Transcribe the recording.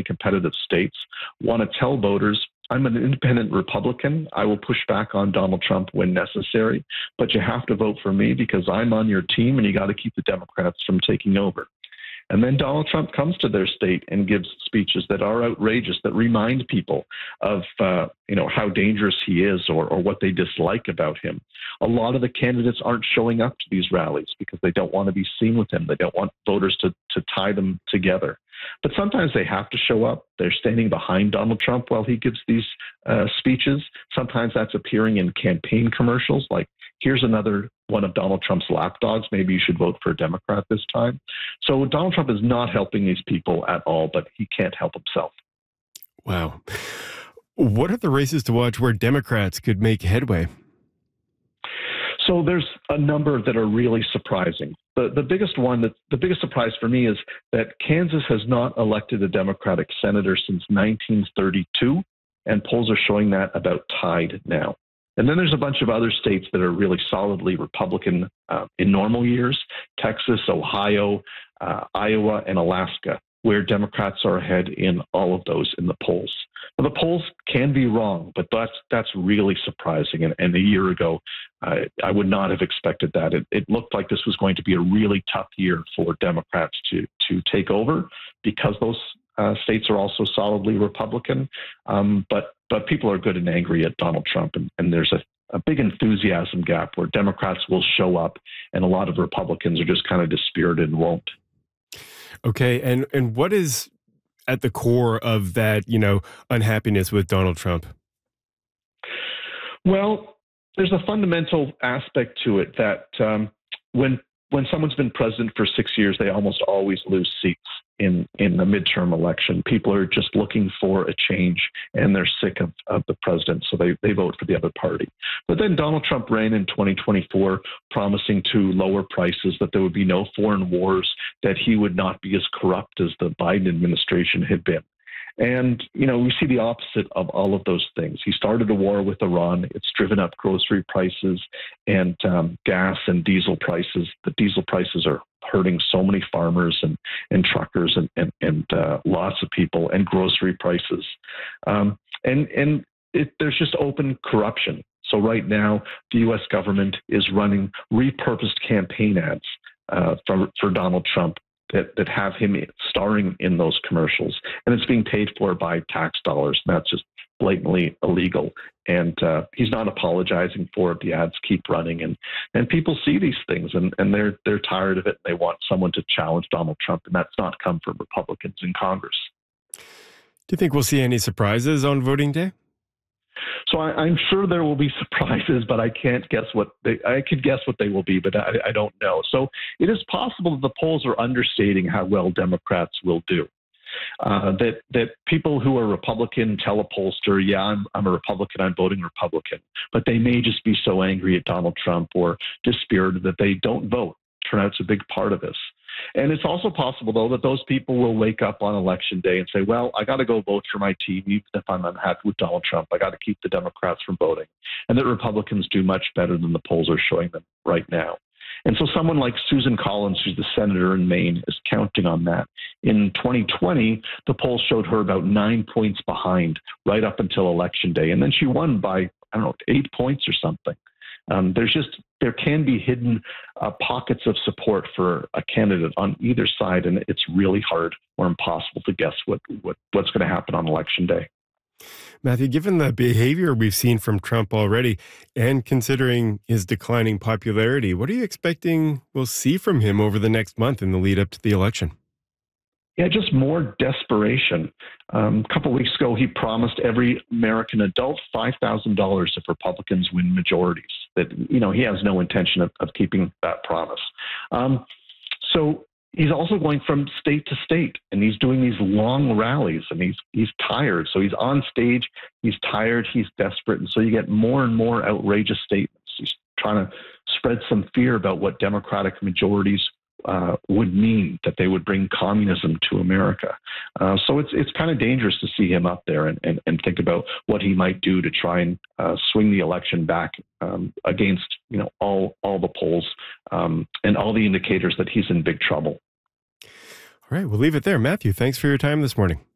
extremely competitive states want to tell voters, I'm an independent Republican. I will push back on Donald Trump when necessary, but you have to vote for me because I'm on your team and you got to keep the Democrats from taking over. And then Donald Trump comes to their state and gives speeches that are outrageous, that remind people of how dangerous he is or what they dislike about him. A lot of the candidates aren't showing up to these rallies because they don't want to be seen with him. They don't want voters to tie them together. But sometimes they have to show up. They're standing behind Donald Trump while he gives these speeches. Sometimes that's appearing in campaign commercials like, here's another one of Donald Trump's lapdogs. Maybe you should vote for a Democrat this time. So Donald Trump is not helping these people at all, but he can't help himself. Wow. What are the races to watch where Democrats could make headway? So there's a number that are really surprising. The biggest one, the biggest surprise for me is that Kansas has not elected a Democratic senator since 1932, and polls are showing that about tied now. And then there's a bunch of other states that are really solidly Republican in normal years: Texas, Ohio, Iowa, and Alaska, where Democrats are ahead in all of those in the polls. Now, the polls can be wrong, but that's really surprising. And a year ago, I would not have expected that. It looked like this was going to be a really tough year for Democrats to take over because those states are also solidly Republican. But people are good and angry at Donald Trump, and there's a big enthusiasm gap where Democrats will show up and a lot of Republicans are just kind of dispirited and won't. Okay, and what is at the core of that, unhappiness with Donald Trump? Well, there's a fundamental aspect to it that when someone's been president for 6 years, they almost always lose seats in the midterm election. People are just looking for a change, and they're sick of the president, so they vote for the other party. But then Donald Trump ran in 2024 promising to lower prices, that there would be no foreign wars, that he would not be as corrupt as the Biden administration had been. And, we see the opposite of all of those things. He started a war with Iran. It's driven up grocery prices and gas and diesel prices. The diesel prices are hurting so many farmers and truckers and lots of people, and grocery prices. There's just open corruption. So right now, the U.S. government is running repurposed campaign ads for Donald Trump that have him starring in those commercials. And it's being paid for by tax dollars. And that's just blatantly illegal. And he's not apologizing for it. The ads keep running. And people see these things, and they're tired of it. They want someone to challenge Donald Trump. And that's not come from Republicans in Congress. Do you think we'll see any surprises on voting day? So I'm sure there will be surprises, but I can't guess I could guess what they will be, but I don't know. So it is possible that the polls are understating how well Democrats will do. That people who are Republican tell a pollster, yeah, I'm a Republican, I'm voting Republican, but they may just be so angry at Donald Trump or dispirited that they don't vote. Turnout's a big part of this. And it's also possible, though, that those people will wake up on election day and say, well, I got to go vote for my team, even if I'm unhappy with Donald Trump. I got to keep the Democrats from voting. And that Republicans do much better than the polls are showing them right now. And so someone like Susan Collins, who's the senator in Maine, is counting on that. In 2020, the polls showed her about 9 points behind right up until election day. And then she won by, 8 points or something. There can be hidden pockets of support for a candidate on either side, and it's really hard or impossible to guess what's going to happen on election day. Matthew, given the behavior we've seen from Trump already, and considering his declining popularity, what are you expecting we'll see from him over the next month in the lead up to the election? Yeah, just more desperation. A couple of weeks ago, he promised every American adult $5,000 if Republicans win majorities. That, he has no intention of keeping that promise. So he's also going from state to state, and he's doing these long rallies, and he's tired. So he's on stage, he's tired, he's desperate, and so you get more and more outrageous statements. He's trying to spread some fear about what Democratic majorities would mean, that they would bring communism to America. So it's kind of dangerous to see him up there and think about what he might do to try and swing the election back against all the polls and all the indicators that he's in big trouble. All right, we'll leave it there. Matthew, thanks for your time this morning.